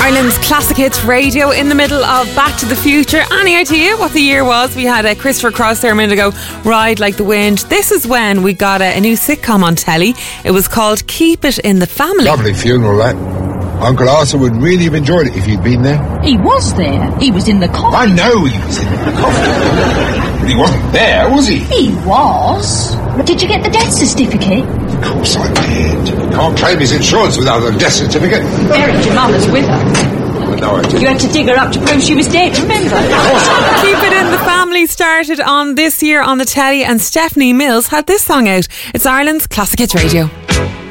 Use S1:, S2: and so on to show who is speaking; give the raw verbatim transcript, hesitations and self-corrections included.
S1: Ireland's Classic Hits Radio in the middle of Back to the Future. Any idea what the year was? We had a Christopher Cross there a minute ago, Ride Like the Wind. This is when we got a, a new sitcom on telly. It was called Keep It in the Family.
S2: Lovely funeral, that. Uncle Arthur would really have enjoyed it if you'd been there.
S3: He was there. He was in the coffin.
S2: I know he was in the coffin. But he wasn't there, was he?
S3: He was. Did you get the death certificate?
S2: Of course I did. Can't claim his insurance without a death certificate.
S3: Eric, your mother's with her.
S2: No, I didn't.
S3: You had to dig her up to prove she was dead, remember?
S1: Keep It in the Family started on this year on the telly, and Stephanie Mills had this song out. It's Ireland's Classic Hits Radio.